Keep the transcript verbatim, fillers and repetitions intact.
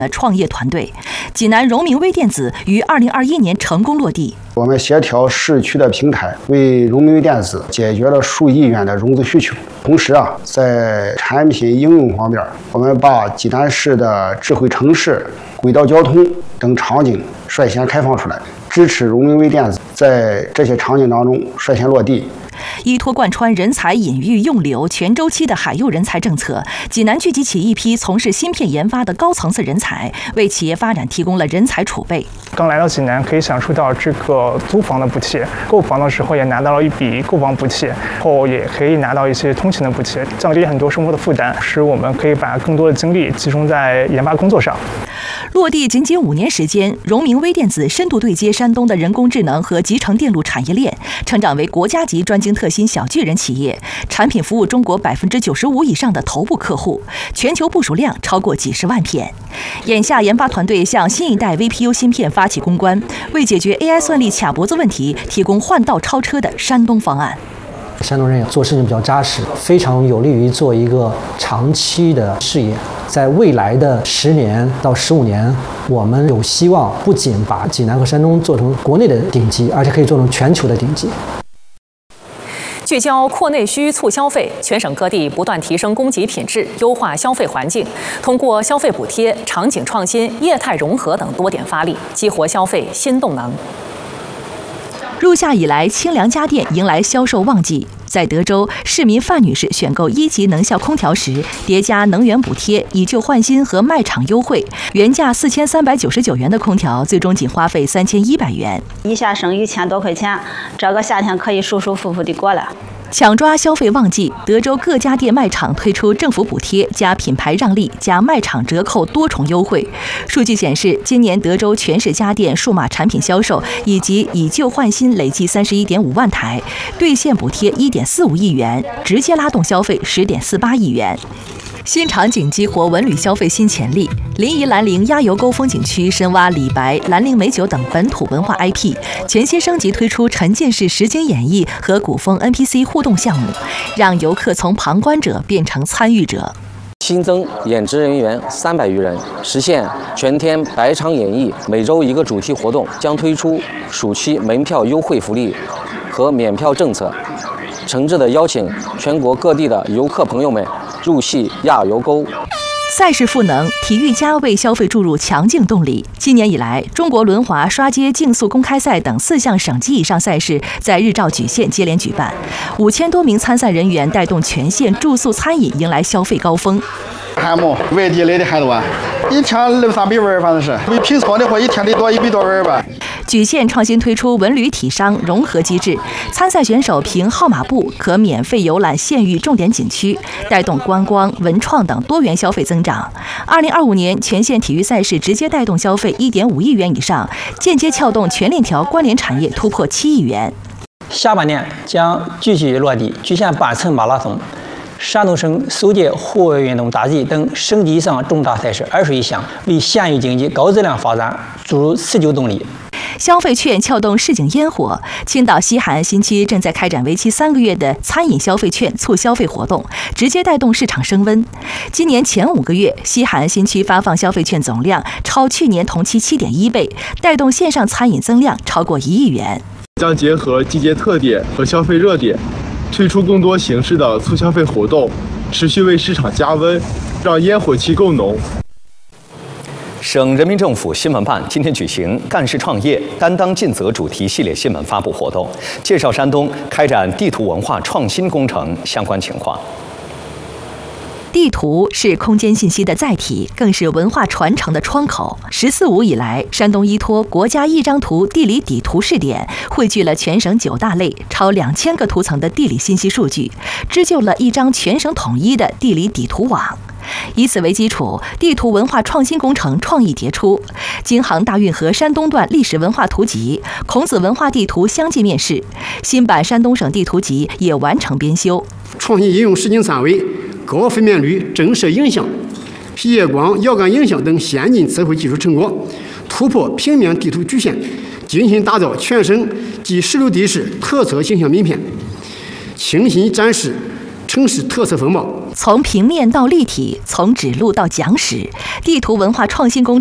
的创业团队。济南荣明微电子于二零二一年成功落地。 我们协调市区的平台，为荣明微电子解决了数亿元的融资需求。同时啊，在产品应用方面，我们把济南市的智慧城市、轨道交通等场景率先开放出来，支持荣明微电子在这些场景当中率先落地。 依托贯穿人才引育用留全周期的海诱人才政策，济南聚集起一批从事芯片研发的高层次人才，为企业发展提供了人才储备。 刚来到济南，可以享受到这个租房的补贴，购房的时候也拿到了一笔购房补贴，后也可以拿到一些通勤的补贴，降低很多生活的负担，使我们可以把更多的精力集中在研发工作上。 落地仅仅五年时间，荣明微电子深度对接山东的人工智能和集成电路产业链，成长为国家级专精特新小巨人企业，产品服务中国百分之九十五以上的头部客户，全球部署量超过几十万片。眼下，研发团队向新一代 V P U 芯片发起攻关，为解决 A I 算力卡脖子问题，提供换道超车的山东方案。 山东人做事情比较扎实，非常有利于做一个长期的事业。在未来的十年到十五年，我们有希望不仅把济南和山东做成国内的顶级，而且可以做成全球的顶级。 聚焦扩内需促消费，全省各地不断提升供给品质，优化消费环境，通过消费补贴、场景创新、业态融合等多点发力，激活消费新动能。 入夏以来，清凉家电迎来销售旺季。在德州，市民范女士选购一级能效空调时，叠加能源补贴、以旧换新和卖场优惠，原价四千三百九十九元的空调，最终仅花费三千一百元， 一下省一千多块钱，这个夏天可以舒舒服服的过了。 抢抓消费旺季，德州各家电卖场推出政府补贴加品牌让利加卖场折扣多重优惠。数据显示，今年德州全市家电数码产品销售以及以旧换新累计三十一点五万台，兑现补贴一点四五亿元，直接拉动消费十点四八亿元。新场景激活文旅消费新潜力，临沂兰陵鸭油沟风景区深挖李白、兰陵美酒等本土文化 I P， 全新升级推出沉浸式实景演绎和古风 N P C 互动项目，让游客从旁观者变成参与者。 新增演职人员三百余人，实现全天百场演绎，每周一个主题活动，将推出暑期门票优惠福利和免票政策，诚挚地邀请全国各地的游客朋友们入戏亚游沟。 赛事赋能，体育家为消费注入强劲动力。今年以来，中国轮滑、刷街、竞速公开赛等四项省级以上赛事在日照莒县接连举办，五千多名参赛人员带动全县住宿餐饮迎来消费高峰。 项目外地来的很多，一天两三百碗，反正是比平常的话一天得多一百多碗吧。 莒县创新推出文旅体商融合机制，参赛选手凭号码布可免费游览县域重点景区，带动观光、文创等多元消费增长。二零二五年，全县体育赛事直接带动消费一点五亿元以上，间接撬动全链条关联产业突破七亿元。 下半年将继续落地莒县半程马拉松、山东省首届户外运动大赛等省级以上重大赛事二十余项，为县域经济高质量发展注入持久动力。 消费券撬动市井烟火，青岛西海岸新区正在开展为期三个月的餐饮消费券促消费活动，直接带动市场升温。今年前五个月，西海岸新区发放消费券总量超去年同期七点一倍，带动线上餐饮增量超过一亿元。 将结合季节特点和消费热点，推出更多形式的促消费活动，持续为市场加温，让烟火气更浓。 省人民政府新闻办今天举行干事创业、担当尽责主题系列新闻发布活动，介绍山东开展地图文化创新工程相关情况。 地图是空间信息的载体，更是文化传承的窗口。十四五以来，山东依托国家一张图地理底图试点，汇聚了全省九大类、超两千个图层的地理信息数据，织就了一张全省统一的地理底图网。以此为基础，地图文化创新工程创意迭出，京杭大运河山东段历史文化图集、孔子文化地图相继面世，新版山东省地图集也完成编修。 创新应用实景三维、高分辨率震慑影像、夜光遥感影像等先进测绘技术成果，突破平面地图局限，精心打造全省及十六地市特色形象名片，清晰展示城市特色风貌。 从平面到立体，从指路到讲史，地图文化创新工